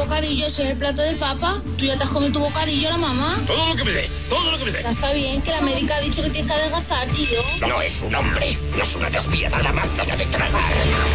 bocadillo, ese es el plato del papa. Tú ya te has comido tu bocadillo, la mamá. Todo lo que me dé, todo lo que me dé. Ya está bien, que la médica ha dicho que tienes que adelgazar, tío. No es un hombre, no es una despiadada máquina de tragar.